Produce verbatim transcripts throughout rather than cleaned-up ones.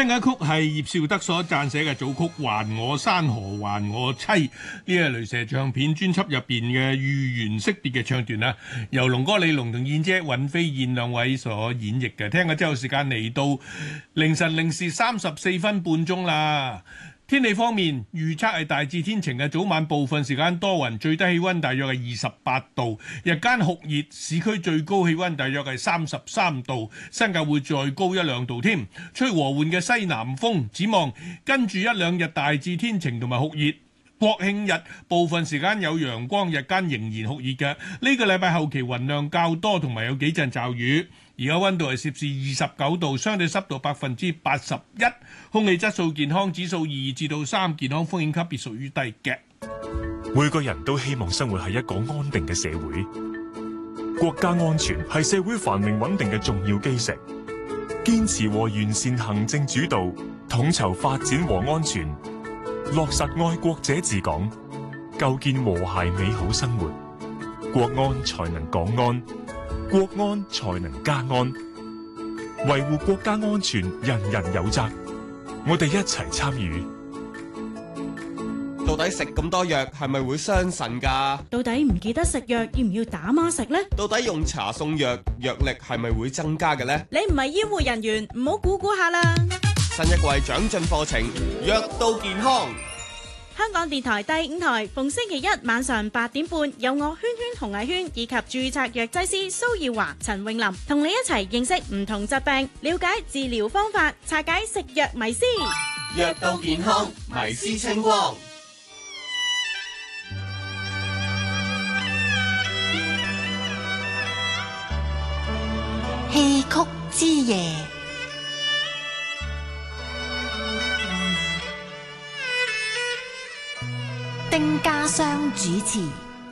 聽緊曲係葉紹德所撰寫嘅組曲《還我山河還我妻》，呢係雷蛇唱片專輯入邊嘅豫園惜別嘅唱段啦，由龍哥李龍同燕姐尹飛燕兩位所演繹嘅。聽咗之後，時間嚟到凌晨零時三十四分半鐘啦。天氣方面預測係大致天晴嘅，早晚部分時間多雲，最低氣溫大約係二十八度，日間酷熱，市區最高氣溫大約係三十三度，新界會再高一兩度添，吹和緩嘅西南風。展望跟住一兩日大致天晴同埋酷熱，國慶日部分時間有陽光，日間仍然酷熱嘅。呢個禮拜後期雲量較多，同埋有幾陣驟雨。而家溫度係攝氏二十九度，相對濕度百分之八十一，空氣質素健康指數二至到三，健康風險級別屬於低嘅。 每個人都希望生活喺一個安定嘅社會，國家安全係社會繁榮穩定嘅重要基石。堅持和完善行政主導，統籌發展和安全，落實愛國者治港，構建和諧美好生活，國安才能港安，國安才能家安。維護國家安全，人人有責。我哋一齊參與。 到底食咁多藥係咪會傷腎㗎？ 到底唔記得食藥要唔要打孖食呢？ 到底用茶送藥，藥力係咪會增加嘅呢？ 你唔係醫護人員，唔好估估下啦。 新一季長進課程，藥到健康。 香港電台第五台逢星期一晚上八點半，有我圈圈紅藝圈以及註冊藥劑師蘇耀華、陳詠琳同你一齊認識唔同疾病，了解治療方法，拆解食藥迷思。 藥到健康，迷思清光。 戲曲之夜，丁家湘主持。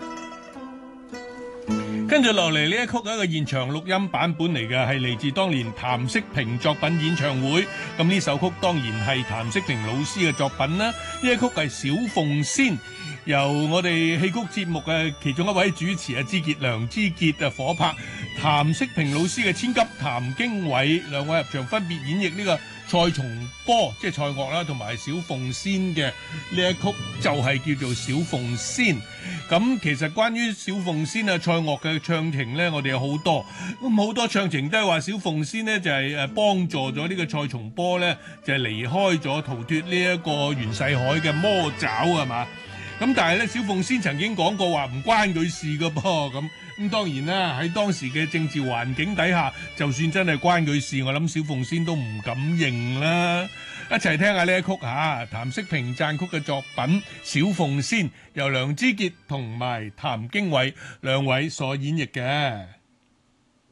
跟住落嚟呢一曲係一個現場錄音版本嚟嘅，係嚟自當年譚式平作品演唱會。咁呢首曲當然係譚式平老師嘅作品啦。呢一曲係小鳳仙，由我哋戲曲節目嘅其中一位主持啊，之杰梁之杰啊火拍，譚式平老師嘅千金譚經緯兩位合唱，分別演繹呢個蔡松波即係蔡樂啦，同埋小鳳仙嘅呢一曲就係叫做小鳳仙。咁其實關於小鳳仙啊蔡樂嘅唱情呢，我哋有好多，咁好多唱情都係話小鳳仙呢就係誒幫助咗呢個蔡松波呢，就係離開咗逃脫呢一個袁世凱嘅魔爪係嘛。咁但係咧，小鳳仙曾經講過話唔關佢事噶噃，咁咁當然啦，喺當時嘅政治環境底下，就算真係關佢事，我諗小鳳仙都唔敢認啦。一齊聽下呢一曲嚇，譚式平撰曲嘅作品《小鳳仙》，由梁之杰同埋譚經緯兩位所演繹嘅。